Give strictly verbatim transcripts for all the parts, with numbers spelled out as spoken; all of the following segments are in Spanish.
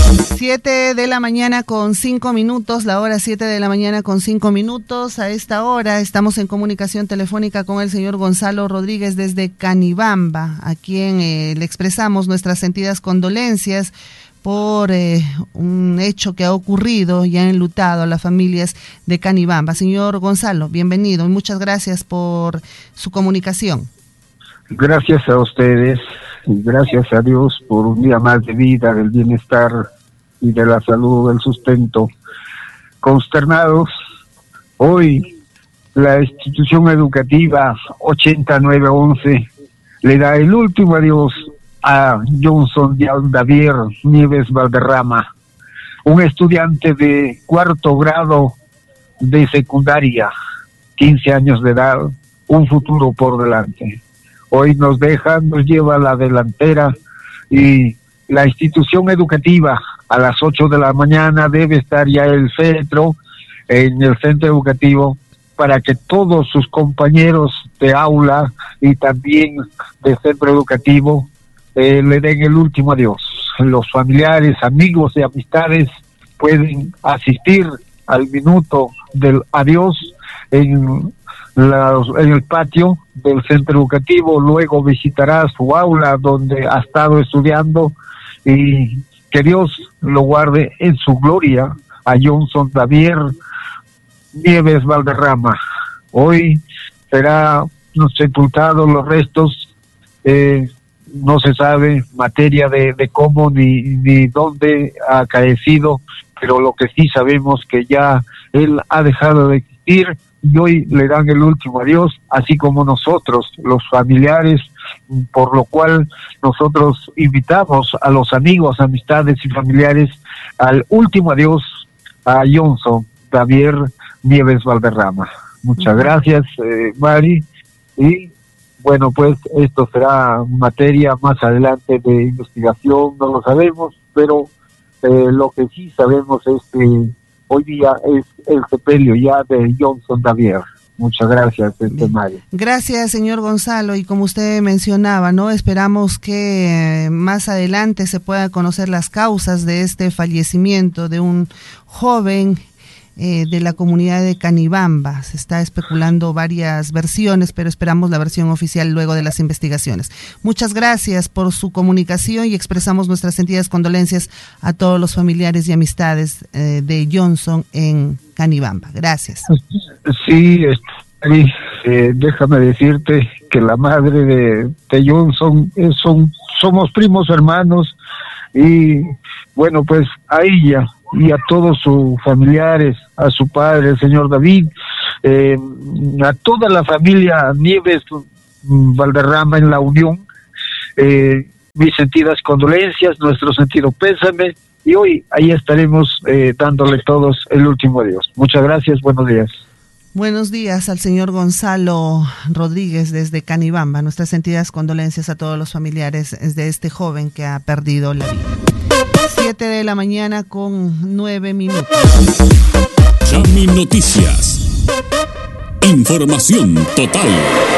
Siete de la mañana con cinco minutos, la hora siete de la mañana con cinco minutos. A esta hora estamos en comunicación telefónica con el señor Gonzalo Rodríguez desde Canibamba, a quien eh, le expresamos nuestras sentidas condolencias por eh, un hecho que ha ocurrido y ha enlutado a las familias de Canibamba. Señor Gonzalo, bienvenido y muchas gracias por su comunicación. Gracias a ustedes y gracias a Dios por un día más de vida, del bienestar y de la salud, del sustento. Consternados, hoy la institución educativa ochenta y nueve once le da el último adiós a Johnson Davier Nieves Valderrama, un estudiante de cuarto grado de secundaria, quince años de edad, un futuro por delante. Hoy nos deja, nos lleva a la delantera y la institución educativa a las ocho de la mañana debe estar ya el centro, en el centro educativo, para que todos sus compañeros de aula y también de centro educativo eh, le den el último adiós. Los familiares, amigos y amistades pueden asistir al minuto del adiós en, la, en el patio del centro educativo, luego visitará su aula donde ha estado estudiando y que Dios lo guarde en su gloria a Johnson Davier Nieves Valderrama. Hoy será sepultado los restos, eh, no se sabe materia de, de cómo ni, ni dónde ha acaecido, pero lo que sí sabemos que ya él ha dejado de existir y hoy le dan el último adiós, así como nosotros, los familiares, por lo cual nosotros invitamos a los amigos, amistades y familiares al último adiós a Johnson Davier Nieves Valderrama. Muchas uh-huh. gracias, eh, Mari, y bueno, pues esto será materia más adelante de investigación, no lo sabemos, pero eh, lo que sí sabemos es que hoy día es el sepelio ya de Johnson Davier. Muchas gracias, este Mario. Gracias, señor Gonzalo, y como usted mencionaba, ¿no? Esperamos que eh, más adelante se puedan conocer las causas de este fallecimiento de un joven eh, de la comunidad de Canibamba. Se está especulando varias versiones, pero esperamos la versión oficial luego de las investigaciones. Muchas gracias por su comunicación y expresamos nuestras sentidas condolencias a todos los familiares y amistades eh, de Johnson en Canibamba. Gracias. Sí, eh, déjame decirte que la madre de, de Johnson eh, son, somos primos hermanos y bueno, pues a ella y a todos sus familiares, a su padre, el señor David, eh, a toda la familia Nieves Valderrama en la Unión, eh, mis sentidas condolencias, nuestro sentido pésame, y hoy ahí estaremos eh, dándole todos el último adiós. Muchas gracias, buenos días. Buenos días al señor Gonzalo Rodríguez desde Canibamba. Nuestras sentidas condolencias a todos los familiares de este joven que ha perdido la vida. Siete de la mañana con nueve minutos. Chami Noticias. Información total.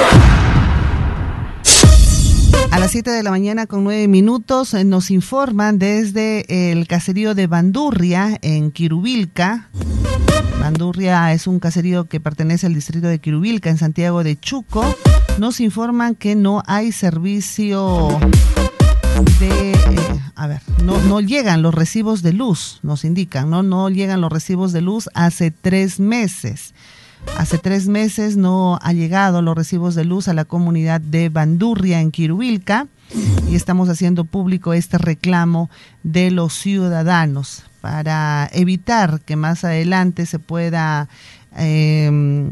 A las siete de la mañana con nueve minutos eh, nos informan desde el caserío de Bandurria en Quirubilca. Bandurria es un caserío que pertenece al distrito de Quirubilca en Santiago de Chuco. Nos informan que no hay servicio de, eh, a ver, no, no llegan los recibos de luz, nos indican, no, no llegan los recibos de luz hace tres meses. Hace tres meses no ha llegado los recibos de luz a la comunidad de Bandurria en Quirubilca y estamos haciendo público este reclamo de los ciudadanos para evitar que más adelante se pueda eh,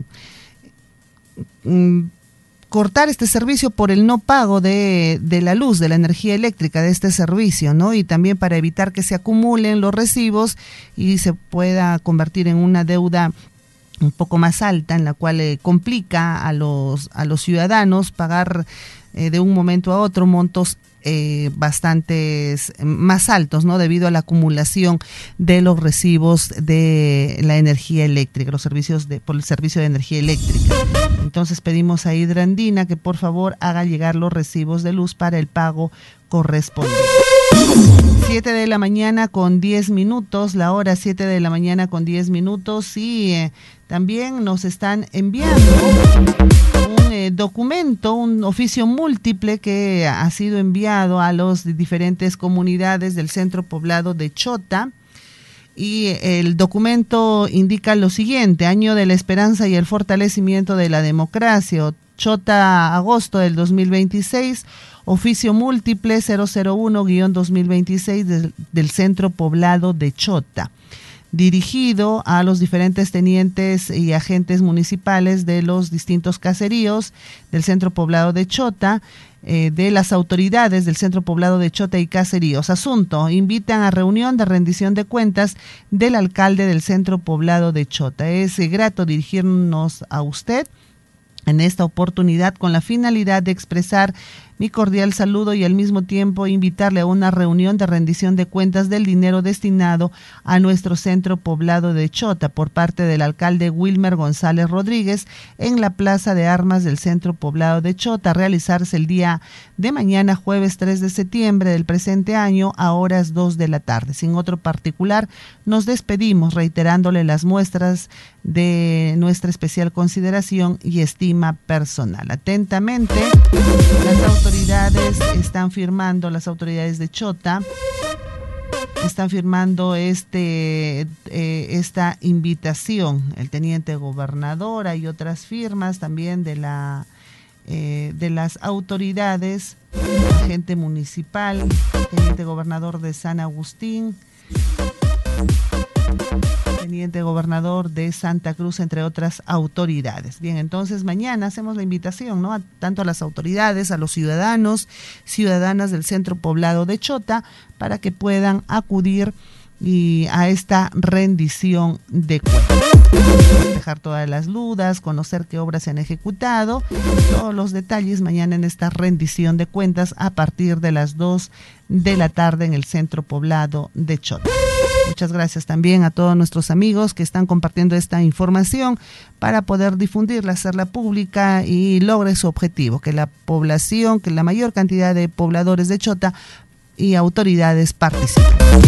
cortar este servicio por el no pago de, de la luz, de la energía eléctrica de este servicio, ¿no? Y también para evitar que se acumulen los recibos y se pueda convertir en una deuda un poco más alta, en la cual eh, complica a los a los ciudadanos pagar eh, de un momento a otro montos eh, bastantes más altos, ¿no? Debido a la acumulación de los recibos de la energía eléctrica, los servicios de por el servicio de energía eléctrica. Entonces pedimos a Hidrandina que por favor haga llegar los recibos de luz para el pago correspondiente. siete de la mañana con diez minutos, la hora siete de la mañana con diez minutos y eh, también nos están enviando un eh, documento, un oficio múltiple que ha sido enviado a las diferentes comunidades del centro poblado de Chota. Y el documento indica lo siguiente: Año de la Esperanza y el Fortalecimiento de la Democracia, Chota, agosto del dos mil veintiséis, oficio múltiple cero cero uno guión dos mil veintiséis del, del Centro Poblado de Chota, dirigido a los diferentes tenientes y agentes municipales de los distintos caseríos del Centro Poblado de Chota, eh, de las autoridades del Centro Poblado de Chota y caseríos. Asunto: invitan a reunión de rendición de cuentas del alcalde del Centro Poblado de Chota. Es eh, grato dirigirnos a usted en esta oportunidad con la finalidad de expresar mi cordial saludo y al mismo tiempo invitarle a una reunión de rendición de cuentas del dinero destinado a nuestro centro poblado de Chota por parte del alcalde Wilmer González Rodríguez en la Plaza de Armas del centro poblado de Chota, a realizarse el día de mañana, jueves tres de septiembre del presente año, a horas dos de la tarde. Sin otro particular, nos despedimos reiterándole las muestras de nuestra especial consideración y estima personal. Atentamente, las autoridades autoridades están firmando, las autoridades de Chota están firmando este eh, esta invitación. El teniente gobernador, hay otras firmas también de la eh, de las autoridades, agente municipal, teniente gobernador de San Agustín, teniente gobernador de Santa Cruz, entre otras autoridades. Bien, entonces mañana hacemos la invitación, ¿no?, a, tanto a las autoridades, a los ciudadanos, ciudadanas del centro poblado de Chota, para que puedan acudir y a esta rendición de cuentas. Dejar todas las dudas, conocer qué obras se han ejecutado, todos los detalles mañana en esta rendición de cuentas a partir de las dos de la tarde en el centro poblado de Chota. Muchas gracias también a todos nuestros amigos que están compartiendo esta información para poder difundirla, hacerla pública y logre su objetivo, que la población, que la mayor cantidad de pobladores de Chota y autoridades participen.